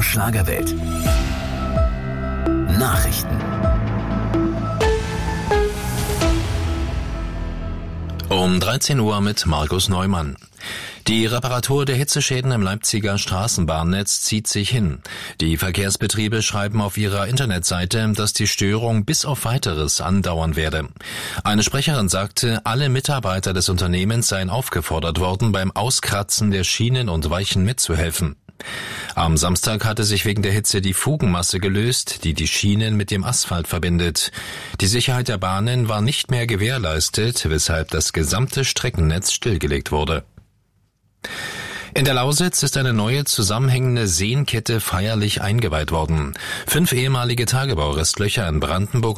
Schlagerwelt. Nachrichten. Um 13 Uhr mit Markus Neumann. Die Reparatur der Hitzeschäden im Leipziger Straßenbahnnetz zieht sich hin. Die Verkehrsbetriebe schreiben auf ihrer Internetseite, dass die Störung bis auf Weiteres andauern werde. Eine Sprecherin sagte, alle Mitarbeiter des Unternehmens seien aufgefordert worden, beim Auskratzen der Schienen und Weichen mitzuhelfen. Am Samstag hatte sich wegen der Hitze die Fugenmasse gelöst, die die Schienen mit dem Asphalt verbindet. Die Sicherheit der Bahnen war nicht mehr gewährleistet, weshalb das gesamte Streckennetz stillgelegt wurde. In der Lausitz ist eine neue zusammenhängende Seenkette feierlich eingeweiht worden. 5 ehemalige Tagebaurestlöcher in Brandenburg